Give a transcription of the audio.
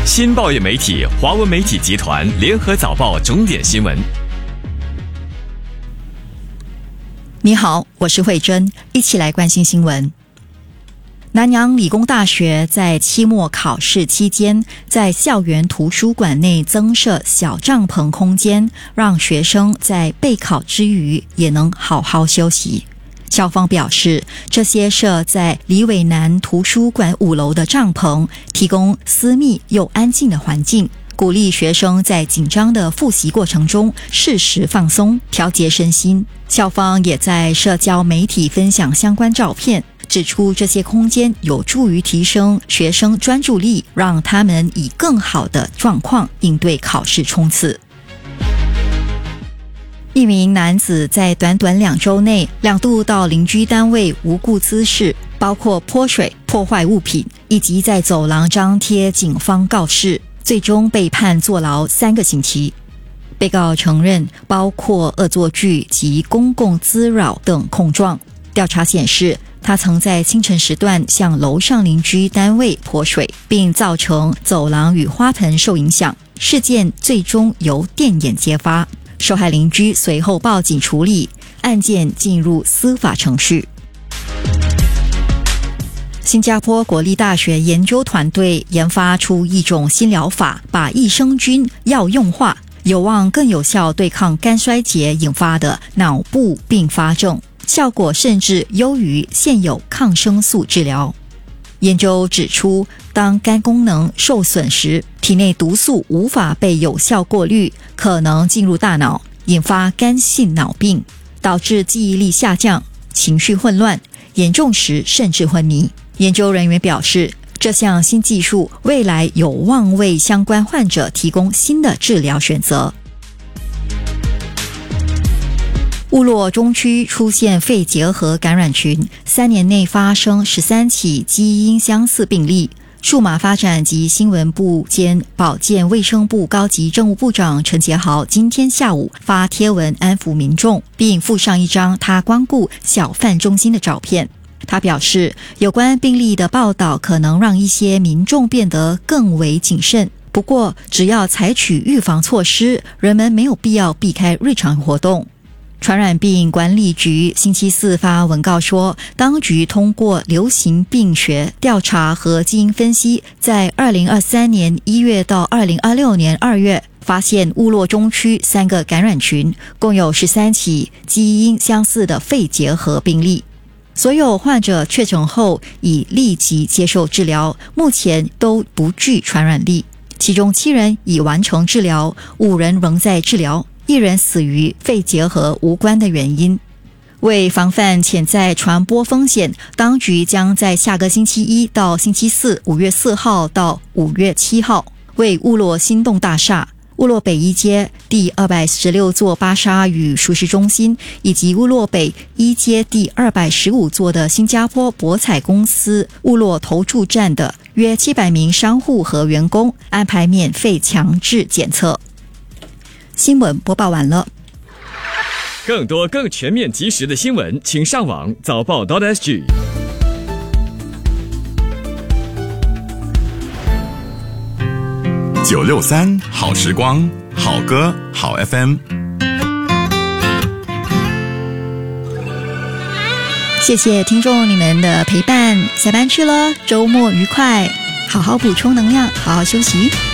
新报业媒体华文媒体集团联合早报重点新闻。 你好，我是慧珍，一起来关心新闻。南洋理工大学在期末考试期间，在校园图书馆内增设小帐篷空间，让学生在备考之余也能好好休息。校方表示，这些设在李伟南图书馆5楼的帐篷，提供私密又安静的环境，鼓励学生在紧张的复习过程中适时放松，调节身心。校方也在社交媒体分享相关照片，指出这些空间有助于提升学生专注力，让他们以更好的状况应对考试冲刺。一名男子在短短2周内2度到邻居单位无故滋事，包括泼水、破坏物品以及在走廊张贴警方告示，最终被判坐牢3个星期。被告承认包括恶作剧及公共滋扰等控状。调查显示，他曾在清晨时段向楼上邻居单位泼水，并造成走廊与花盆受影响。事件最终由电眼揭发，受害邻居随后报警处理，案件进入司法程序。新加坡国立大学研究团队研发出一种新疗法，把益生菌药用化，有望更有效对抗肝衰竭引发的脑部并发症，效果甚至优于现有抗生素治疗。研究指出，当肝功能受损时，体内毒素无法被有效过滤，可能进入大脑，引发肝性脑病，导致记忆力下降、情绪混乱，严重时甚至昏迷。研究人员表示，这项新技术未来有望为相关患者提供新的治疗选择。乌洛中区出现肺结核感染群，3年内发生13起基因相似病例。数码发展及新闻部兼保健卫生部高级政务部长陈杰豪今天下午发贴文安抚民众，并附上一张他光顾小贩中心的照片。他表示，有关病例的报道可能让一些民众变得更为谨慎，不过只要采取预防措施，人们没有必要避开日常活动。传染病管理局星期4发文告说，当局通过流行病学调查和基因分析，在2023年1月到2026年2月发现乌洛中区3个感染群，共有13起基因相似的肺结核病例。所有患者确诊后已立即接受治疗，目前都不具传染力，其中7人已完成治疗，5人仍在治疗，1人死于肺结核无关的原因。为防范潜在传播风险，当局将在下个星期1到星期4 5月4号到5月7号为乌洛心动大厦、乌洛北一街第216座巴沙与熟食中心以及乌洛北一街第215座的新加坡博彩公司乌洛投注站的约700名商户和员工安排免费强制检测。新闻播报完了。 更多更全面及时的新闻，请上网早报.sg。 963好时光，好歌好 FM。 谢谢听众你们的陪伴，下班去了，周末愉快，好好补充能量，好好休息。